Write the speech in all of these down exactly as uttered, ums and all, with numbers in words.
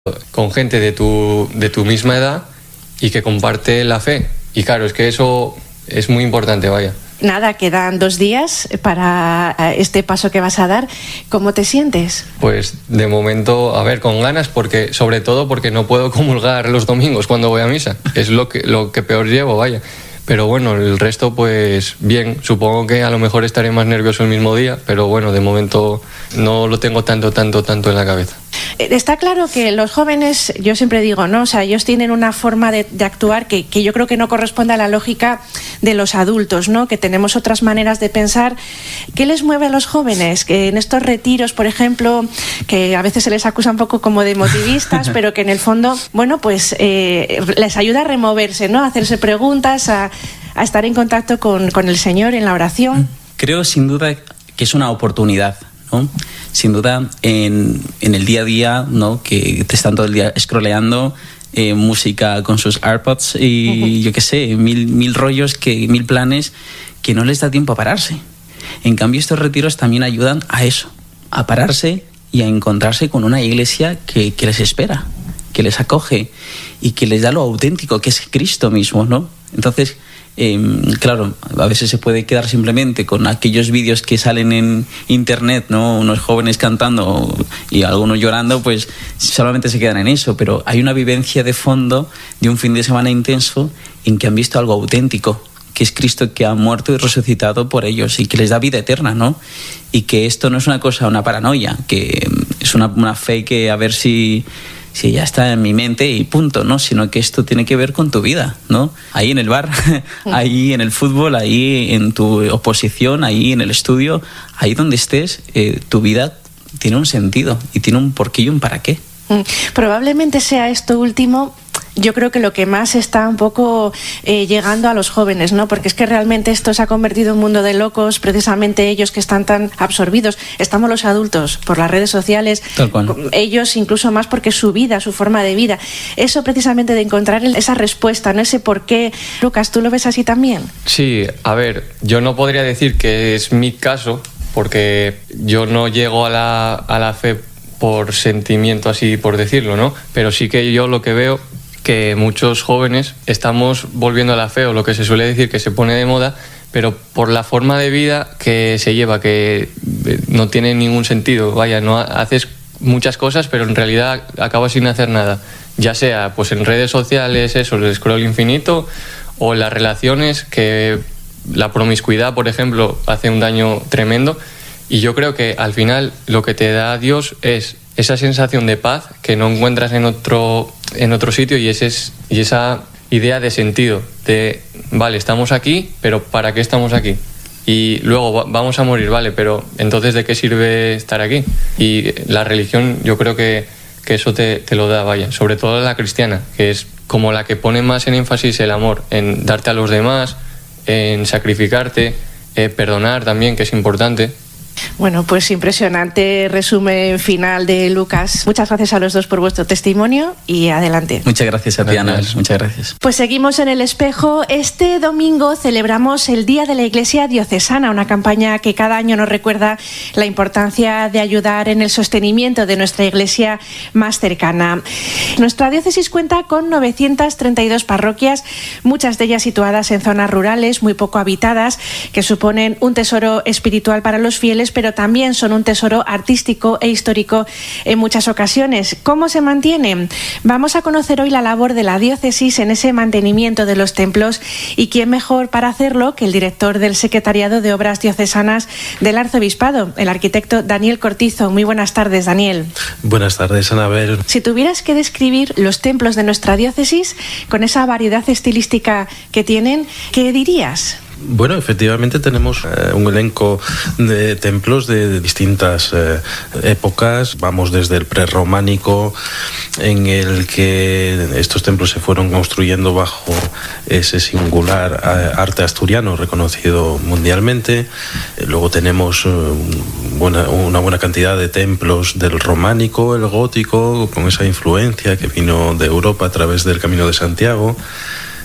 con gente de tu, de tu misma edad y que comparte la fe. Y claro, es que eso es muy importante, vaya. Nada, quedan dos días para este paso que vas a dar. ¿Cómo te sientes? Pues de momento, a ver, con ganas, porque sobre todo porque no puedo comulgar los domingos cuando voy a misa. Es lo que, lo que peor llevo, vaya. Pero bueno, el resto pues bien. Supongo que a lo mejor estaré más nervioso el mismo día, pero bueno, de momento no lo tengo tanto, tanto, tanto en la cabeza. Está claro que los jóvenes, yo siempre digo, ¿no? O sea, ellos tienen una forma de, de actuar que, que yo creo que no corresponde a la lógica de los adultos, ¿no? Que tenemos otras maneras de pensar. ¿Qué les mueve a los jóvenes? Que en estos retiros, por ejemplo, que a veces se les acusa un poco como de emotivistas, pero que en el fondo, bueno, pues eh, les ayuda a removerse, ¿no? A hacerse preguntas, a, a estar en contacto con, con el Señor en la oración. Creo sin duda que es una oportunidad, ¿no? Sin duda, en, en el día a día, ¿no? Que te están todo el día scrolleando eh, música con sus AirPods y uh-huh. yo qué sé, mil, mil rollos, que, mil planes que no les da tiempo a pararse. En cambio, estos retiros también ayudan a eso, a pararse y a encontrarse con una iglesia que, que les espera, que les acoge y que les da lo auténtico, que es Cristo mismo, ¿no? Entonces, Eh, claro, a veces se puede quedar simplemente con aquellos vídeos que salen en internet, ¿no? Unos jóvenes cantando y algunos llorando, pues solamente se quedan en eso, pero hay una vivencia de fondo de un fin de semana intenso en que han visto algo auténtico, que es Cristo, que ha muerto y resucitado por ellos y que les da vida eterna, ¿no? Y que esto no es una cosa, una paranoia, que es una, una fe que a ver si... si ya está en mi mente y punto, ¿no? Sino que esto tiene que ver con tu vida, ¿no? Ahí en el bar, ahí en el fútbol, ahí en tu oposición, ahí en el estudio, ahí donde estés, eh, tu vida tiene un sentido y tiene un porqué y un para qué. Probablemente sea esto último, yo creo que lo que más está un poco eh, llegando a los jóvenes, ¿no? Porque es que realmente esto se ha convertido en un mundo de locos, precisamente ellos que están tan absorbidos. Estamos los adultos por las redes sociales, ellos incluso más porque su vida, su forma de vida. Eso precisamente de encontrar esa respuesta, ¿no? Ese por qué. Lucas, ¿tú lo ves así también? Sí, a ver, yo no podría decir que es mi caso, porque yo no llego a la, a la fe por sentimiento, así por decirlo, ¿no? Pero sí que yo lo que veo que muchos jóvenes estamos volviendo a la fe, o lo que se suele decir que se pone de moda, pero por la forma de vida que se lleva, que no tiene ningún sentido. Vaya, no haces muchas cosas, pero en realidad acabas sin hacer nada. Ya sea pues en redes sociales, eso, el scroll infinito, o las relaciones, que la promiscuidad, por ejemplo, hace un daño tremendo. Y yo creo que al final lo que te da Dios es esa sensación de paz que no encuentras en otro, en otro sitio, y, ese es, y esa idea de sentido, de, vale, estamos aquí, pero ¿para qué estamos aquí? Y luego vamos a morir, vale, pero entonces ¿de qué sirve estar aquí? Y la religión, yo creo que, que eso te, te lo da, vaya, sobre todo la cristiana, que es como la que pone más en énfasis el amor, en darte a los demás, en sacrificarte, eh, perdonar también, que es importante. Bueno, pues impresionante resumen final de Lucas. Muchas gracias a los dos por vuestro testimonio y adelante. Muchas gracias a ti, Ana. Muchas gracias. Pues seguimos en El Espejo. Este domingo celebramos el Día de la Iglesia Diocesana, una campaña que cada año nos recuerda la importancia de ayudar en el sostenimiento de nuestra iglesia más cercana. Nuestra diócesis cuenta con novecientas treinta y dos parroquias, muchas de ellas situadas en zonas rurales muy poco habitadas, que suponen un tesoro espiritual para los fieles, pero también son un tesoro artístico e histórico en muchas ocasiones. ¿Cómo se mantienen? Vamos a conocer hoy la labor de la diócesis en ese mantenimiento de los templos, y quién mejor para hacerlo que el director del Secretariado de Obras Diocesanas del Arzobispado, el arquitecto Daniel Cortizo. Muy buenas tardes, Daniel. Buenas tardes, Anabel. Si tuvieras que describir los templos de nuestra diócesis con esa variedad estilística que tienen, ¿qué dirías? Bueno, efectivamente tenemos eh, un elenco de templos de distintas eh, épocas. Vamos desde el prerrománico, en el que estos templos se fueron construyendo bajo ese singular eh, arte asturiano reconocido mundialmente. Eh, luego tenemos eh, buena, una buena cantidad de templos del románico, el gótico, con esa influencia que vino de Europa a través del Camino de Santiago.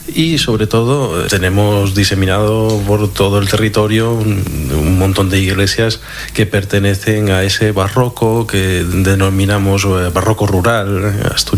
y sobre todo tenemos diseminado por todo el territorio un, un montón de iglesias que pertenecen a ese barroco que denominamos barroco rural asturiano,